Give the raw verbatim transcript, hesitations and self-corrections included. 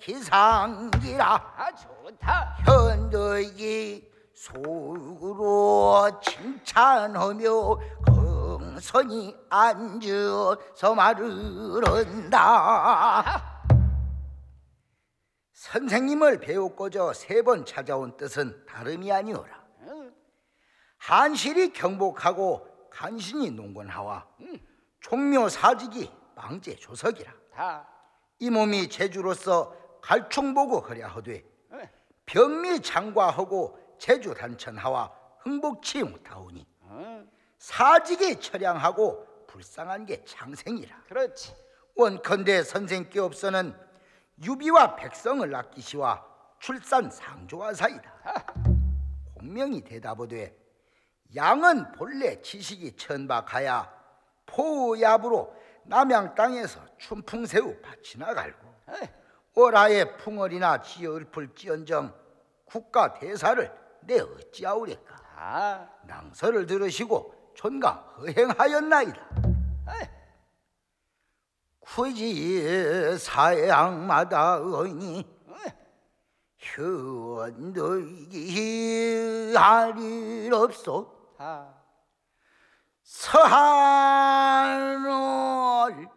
기상기라. 아, 좋다. 현덕이 속으로 칭찬하며 긍선히 앉아서 말을 한다. 선생님을 배우고자 세 번 찾아온 뜻은 다름이 아니오라. 한실이 경복하고 간신히 농건하와 총묘 사직이 망제 조석이라. 이 몸이 제주로서 갈충보고 허랴하되 병미 장과하고 제주 단천하와 흥복치 못하오니 사직이 처량하고 불쌍한 게 창생이라. 그렇지. 원컨대 선생께 없어는 유비와 백성을 아끼시와 출산 상조하사이다. 공명이 대답하되 양은 본래 지식이 천박하야 포야부로 남양 땅에서 춘풍새우 밭이나 갈고 월하에 풍월이나 지어을풀지언정 국가 대사를 내 어찌하오래까. 아, 낭설을 들으시고 존감 허행하였나이다. 굳이 사양마다 의니 현덕이 할 일 없소. 아, 서한을